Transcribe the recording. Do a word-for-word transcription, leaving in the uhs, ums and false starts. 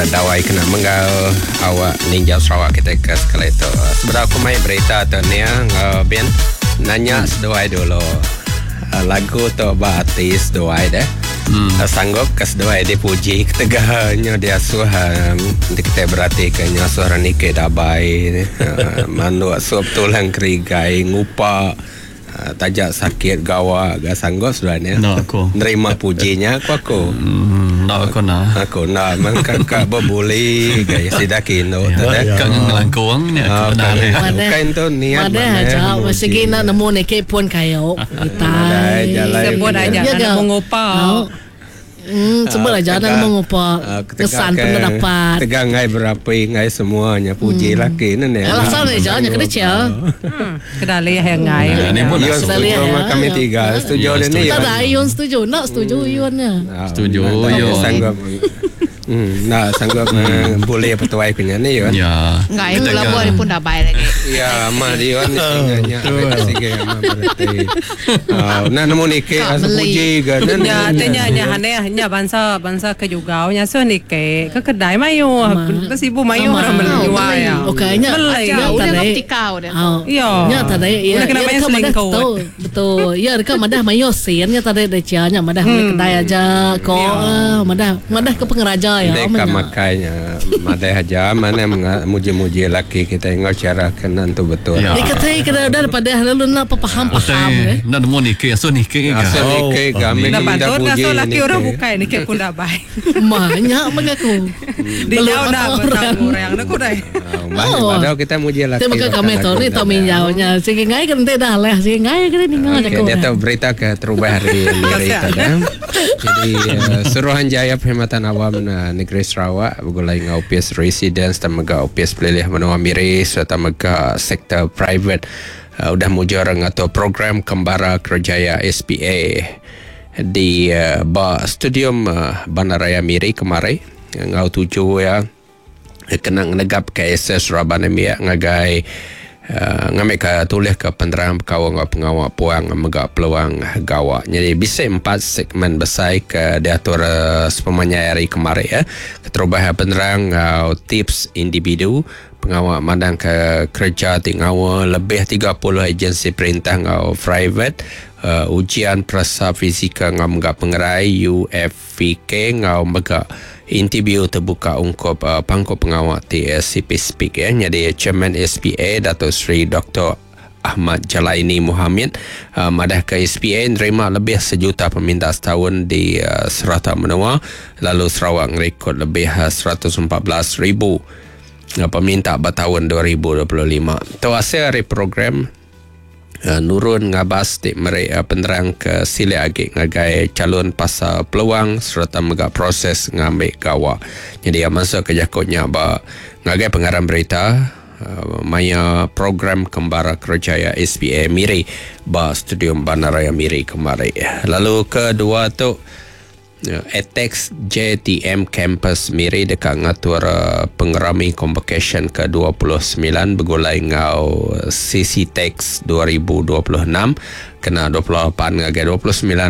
dawai kena menggal awak Ninja Sarawak kita ke sekali itu. Sebenarnya aku main berita tu ni uh, Ben nanya hmm. sedawai dulu uh, lagu tu ba artis sedawai deh. Hmm. Uh, sanggup ke sedawai dipuji ketegahnya dia suha um, kita berarti kanya suara ni ke dabai uh, manu suap tulang kerigai ngupa Uh, tajak sakit gawa gak sanggup sebenarnya no, aku nerima pujinya aku aku mm, no, aku nak aku nak mengkak berbuli gaya sidakin tu tak ngelangkong ni aku nak bukan tu niat mana aja masih kena nemu neke pun kayo kita sebut aja nak mengopa Hmm, sebut aja dan mengupa kesan pernah dapat. Tegang ngai berapa ngai semuanya puji hmm. laki ni ni. Alasan aja nya kerja. Kedalih yang ngai. Ini pun setuju kami tiga. Setuju ni. Tak ada Ion setuju, nak setuju Ionnya. Setuju Ion. Sanggup. Hmm, nak sanggup boleh petuai punya ni Ion. Ya. Ngai itu lah buat pun dah baik lagi. Ya, mah Ion ni singanya. Sige mah berarti. Nak nemu ni ke puji kan. Ya, tanya nya hane nya bangsa bangsa ke juga nya so ni ke ke kedai mayu kesibu mayu orang menjual ya. Okeynya ya udah optikau dah. Ya. Nya tadi ya kena banyak selingkuh. Betul. Betul. Ya reka madah mayu sen nya tadi decia nya madah kedai aja ko madah madah ke pengeraja ya. Mereka makanya madah aja mana muji-muji laki kita ingat cara kenan tu betul. Ni kata kena daripada lalu nak paham-paham eh. Nak nemu ni ke so ni ke ke. So ni ke kami minta puji. So laki orang bukan ni ke pun dah baik. Banyak mengaku. Dia dah bertanggung orang nak kudai. Padahal kita muji laki. Tapi maka kami tahu ni tahu minjaunya. Sehingga ngai kan dah lah. Sehingga ngai kan ningal aku. Dia tahu berita ke terubah hari ini tadi. Jadi Suruhanjaya Perkhidmatan Awam Negeri Sarawak begulai ngau P S Residence dan mega O P S pelilih menua miri serta mega sektor private udah mujarang atau program kembara kerjaya S P A di uh, ba studium uh, Bandaraya Miri kemarin ngau tuju ya kena negap ke S S Surabaya Mia ngagai uh, ngamik ka tulis ke penerang kawan pengawal puang mega peluang gawa. Jadi bisa empat segmen besar ke diatur uh, sepemanyai hari kemarin ya. Keterubah penerang uh, tips individu pengawal mandang ke kerja tinggal lebih tiga puluh agensi perintah ngau private uh, ujian perasa fisika ngau mega pengerai U F V K ngau mega interview terbuka ungkap uh, pangko pengawal T S C P Speak ya. Jadi Chairman S P A Dato' Sri Doktor Ahmad Jalaini Muhammad uh, madah ke S P A nerima lebih sejuta peminta setahun di uh, serata menua, lalu Sarawak merekod lebih uh, seratus empat belas ribu uh, peminta bertahun dua ribu dua puluh lima. Tu hasil hari program Uh, nurun ngabas di mereka uh, penerang ke sila agik ngagai calon pasal peluang serta mega proses ngambil gawa. Jadi yang masuk ke jakutnya ba ngagai pengarang berita uh, maya program kembara kerjaya S P A Miri ba studium Bandaraya Miri kemarin. Lalu kedua tu uh, Atex J T M Campus Miri dekat ngatur uh, pengerami convocation ke dua puluh sembilan begulai ngau C C Tex dua ribu dua puluh enam kena dua puluh lapan ngagai dua puluh sembilan